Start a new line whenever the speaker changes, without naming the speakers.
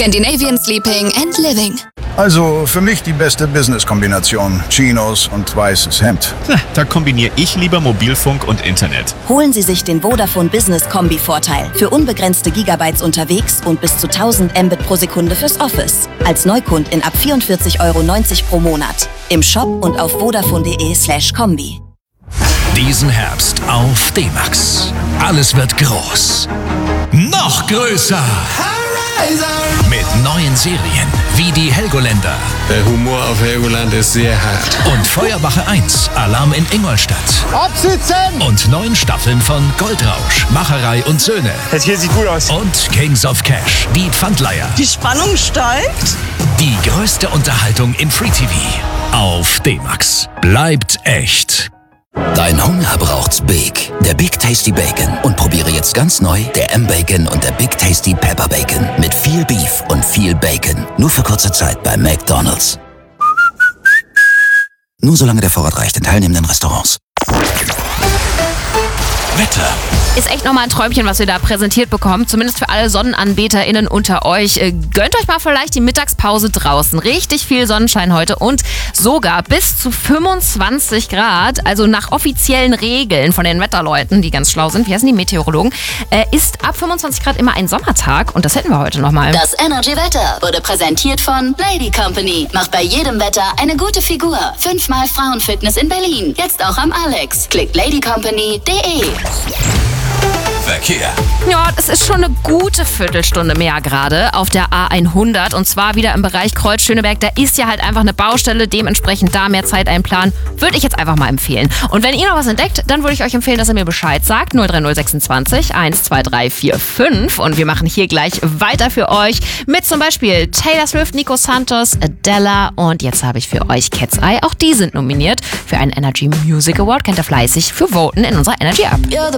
Scandinavian Sleeping and Living.
Also für mich die beste Business-Kombination. Chinos und weißes Hemd.
Da kombiniere ich lieber Mobilfunk und Internet.
Holen Sie sich den Vodafone Business Kombi-Vorteil. Für unbegrenzte Gigabytes unterwegs und bis zu 1000 Mbit pro Sekunde fürs Office. Als Neukundin ab 44,90 € pro Monat. Im Shop und auf vodafone.de/kombi.
Diesen Herbst auf D-Max. Alles wird groß. Noch größer. Mit neuen Serien wie die Helgoländer.
Der Humor auf Helgoland ist sehr hart.
Und Feuerwache 1, Alarm in Ingolstadt.
Absitzen!
Und 9 Staffeln von Goldrausch, Macherei und Söhne.
Das hier sieht gut aus.
Und Kings of Cash, die Pfandleiher.
Die Spannung steigt.
Die größte Unterhaltung im Free TV. Auf D-Max. Bleibt echt.
Dein Hunger braucht's Big. Der Big Tasty Bacon. Und probiere jetzt ganz neu der M-Bacon und der Big Tasty Pepper Bacon. Mit viel Beef und viel Bacon. Nur für kurze Zeit bei McDonald's. Nur solange der Vorrat reicht in teilnehmenden Restaurants.
Wetter.
Ist echt nochmal ein Träumchen, was wir da präsentiert bekommen. Zumindest für alle SonnenanbeterInnen unter euch. Gönnt euch mal vielleicht die Mittagspause draußen. Richtig viel Sonnenschein heute und sogar bis zu 25 Grad. Also nach offiziellen Regeln von den Wetterleuten, die ganz schlau sind, wie heißen die Meteorologen, ist ab 25 Grad immer ein Sommertag. Und das hätten wir heute nochmal.
Das Energy Wetter wurde präsentiert von Lady Company. Macht bei jedem Wetter eine gute Figur. 5-mal Frauenfitness in Berlin. Jetzt auch am Alex. Klickt ladycompany.de.
Verkehr.
Ja, es ist schon eine gute Viertelstunde mehr gerade auf der A100 und zwar wieder im Bereich Kreuz-Schöneberg. Da ist ja halt einfach eine Baustelle, dementsprechend da mehr Zeit einplanen, würde ich jetzt einfach mal empfehlen. Und wenn ihr noch was entdeckt, dann würde ich euch empfehlen, dass ihr mir Bescheid sagt. 03026 12345 und wir machen hier gleich weiter für euch mit zum Beispiel Taylor Swift, Nico Santos, Adele und jetzt habe ich für euch Cat's Eye. Auch die sind nominiert für einen Energy Music Award. Könnt ihr fleißig für voten in unserer Energy App.